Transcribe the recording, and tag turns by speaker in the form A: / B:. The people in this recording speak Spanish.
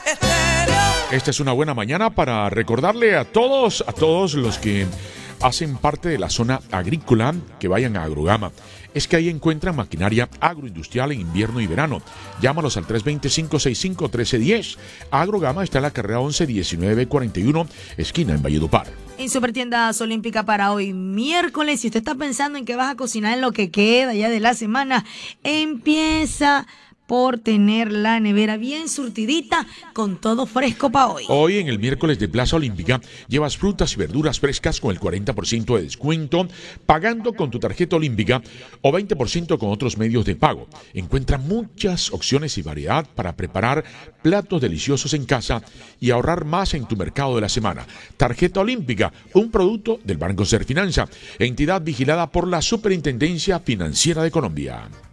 A: Esta es una buena mañana para recordarle a todos los que hacen parte de la zona agrícola que vayan a Agrogama. Es que ahí encuentran maquinaria agroindustrial en invierno y verano. Llámalos al 320-565-1310. Agrogama está en la carrera 11-1941, esquina en Valledupar.
B: En Supertiendas Olímpica para hoy miércoles, si usted está pensando en que vas a cocinar en lo que queda ya de la semana, empieza por tener la nevera bien surtidita con todo fresco para hoy.
A: Hoy en el miércoles de Plaza Olímpica llevas frutas y verduras frescas con el 40% de descuento, pagando con tu tarjeta olímpica o 20% con otros medios de pago. Encuentra muchas opciones y variedad para preparar platos deliciosos en casa y ahorrar más en tu mercado de la semana. Tarjeta Olímpica, un producto del Banco Serfinanza, entidad vigilada por la Superintendencia Financiera de Colombia.